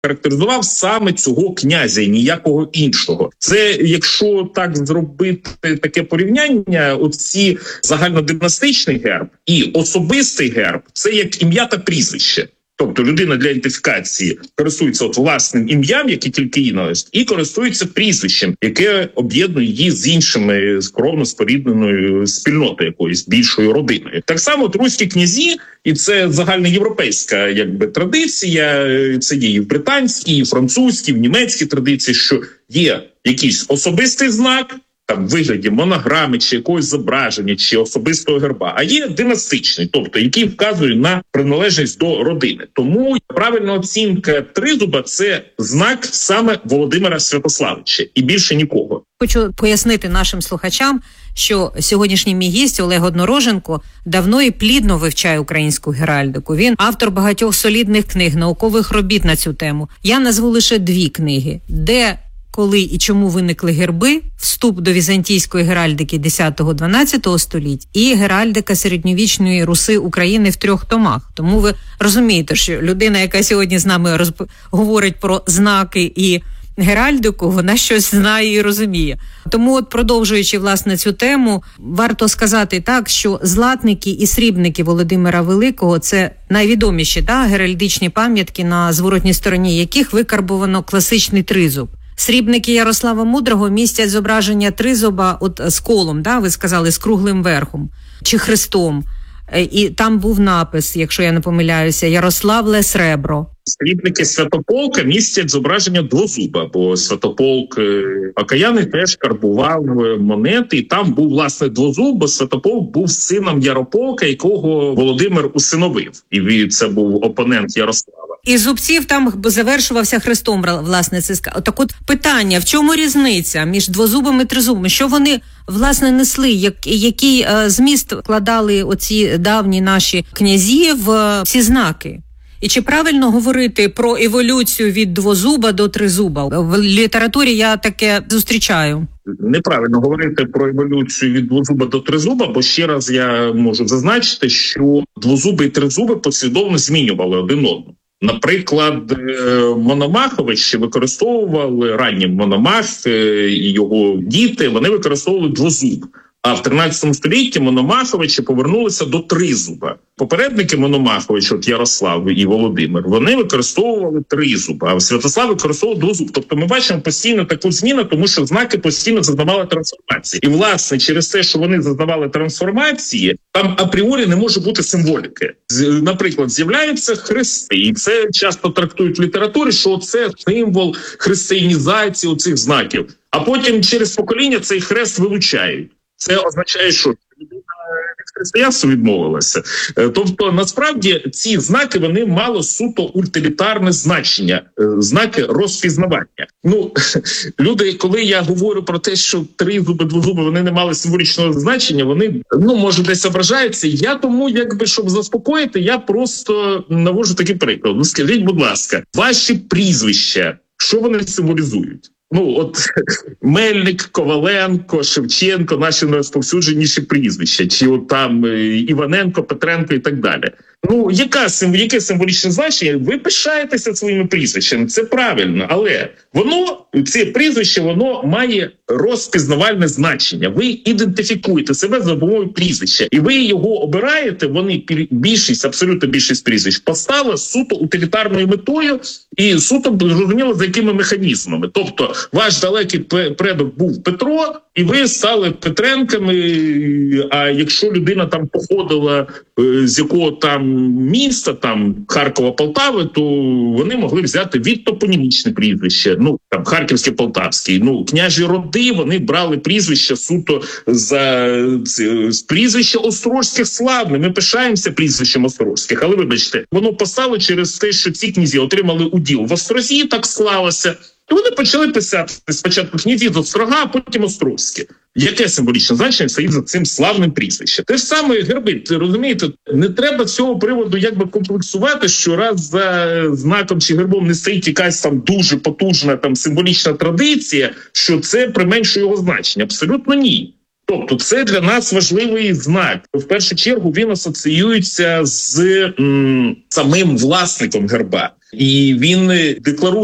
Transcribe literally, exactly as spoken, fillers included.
характеризував саме цього князя і ніякого іншого. Це, якщо так зробити таке порівняння, оці загальнодинастичний герб і особистий герб – це як ім'я та прізвище. Тобто людина для ідентифікації користується от власним ім'ям, яке тільки її належить, і користується прізвищем, яке об'єднує її з іншими скромно спорідненою спільнотою якоюсь більшою родиною. Так само от руські князі, і це загальноєвропейська якби традиція, це є і в британській, і в французькій, і в німецькій традиції, що є якийсь особистий знак, там в вигляді монограми, чи якогось зображення, чи особистого герба, а є династичний, тобто який вказує на приналежність до родини. Тому правильна оцінка тризуба – це знак саме Володимира Святославича і більше нікого. Хочу пояснити нашим слухачам, що сьогоднішній мій гість Олег Однороженко давно і плідно вивчає українську геральдику. Він автор багатьох солідних книг, наукових робіт на цю тему. Я назву лише дві книги, де коли і чому виникли герби, вступ до візантійської геральдики десятого-дванадцятого століть і геральдика середньовічної Руси України в трьох томах. Тому ви розумієте, що людина, яка сьогодні з нами розп... говорить про знаки і геральдику, вона щось знає і розуміє. Тому от продовжуючи, власне, цю тему, варто сказати так, що златники і срібники Володимира Великого – це найвідоміші да, геральдичні пам'ятки, на зворотній стороні яких викарбовано класичний тризуб. Срібники Ярослава Мудрого містять зображення тризуба от з колом, да, ви сказали, з круглим верхом, чи хрестом. І там був напис, якщо я не помиляюся, «Ярославле сребро». Срібники Святополка містять зображення двозуба, бо Святополк Окаяний теж карбував монети, і там був, власне, двозуб, бо Святополк був сином Ярополка, якого Володимир усиновив. І це був опонент Ярослава. І зубців там завершувався хрестом, власне, це сказав. Так от питання, в чому різниця між двозубом і тризубом? Що вони, власне, несли? Як, який е, зміст вкладали оці давні наші князі в ці знаки? І чи правильно говорити про еволюцію від двозуба до тризуба? В літературі я таке зустрічаю. Неправильно говорити про еволюцію від двозуба до тризуба, бо ще раз я можу зазначити, що двозуби і тризуби послідовно змінювали один одного. Наприклад, Мономахович використовували, ранні Мономах і його діти, вони використовували двозуб. А в тринадцятому столітті Мономаховичі повернулися до тризуба. Попередники Мономаховича, от Ярослав і Володимир, вони використовували тризуб, а Святослав використовував двозуб. Тобто ми бачимо постійно таку зміну, тому що знаки постійно зазнавали трансформації. І, власне, через те, що вони зазнавали трансформації, там апріорі не може бути символіки. Наприклад, з'являються хрести, і це часто трактують в літературі, що це символ християнізації оцих знаків. А потім через покоління цей хрест вилучають. Це означає, що людина від християнства відмовилася. Тобто, насправді, ці знаки, вони мали суто утилітарне значення, знаки розпізнавання. Ну, люди, коли я говорю про те, що тризуби, двозуби, вони не мали символічного значення, вони, ну, може, десь ображаються. Я тому, якби, щоб заспокоїти, я просто навожу такий приклад. Ну, скажіть, будь ласка, ваші прізвища, що вони символізують? Ну, от Мельник, Коваленко, Шевченко, наші найрозповсюдженіші прізвища, чи от там Іваненко, Петренко і так далі. Ну, яка, яке символічне значення? Ви пишаєтеся своїми прізвищами, це правильно, але воно, це прізвище, воно має розпізнавальне значення. Ви ідентифікуєте себе за допомогою прізвища, і ви його обираєте, вони, більшість, абсолютно більшість прізвищ, постала суто утилітарною метою і суто, зрозуміло, за якими механізмами. Тобто, ваш далекий предок був Петро, і ви стали Петренками, а якщо людина там походила з якого там міста, там Харкова, Полтави, то вони могли взяти від топонімічне прізвище, ну, там, Харківське, Полтавське. Ну, княжі роди, вони брали прізвище суто за з прізвища Острозьких славне. Ми пишаємося прізвищем Острозьких, але, вибачте, воно постало через те, що ці князі отримали уділ в Острозі, так склалося. І вони почали писати спочатку князі з Острога, а потім Острозьке. Яке символічне значення стоїть за цим славним прізвищем? Те ж саме герби, розумієте, не треба з цього приводу якби комплексувати, що раз за знаком чи гербом не стоїть якась там дуже потужна там символічна традиція, що це применшує його значення. Абсолютно ні. Тобто це для нас важливий знак. В першу чергу він асоціюється з м, самим власником герба. І він декларує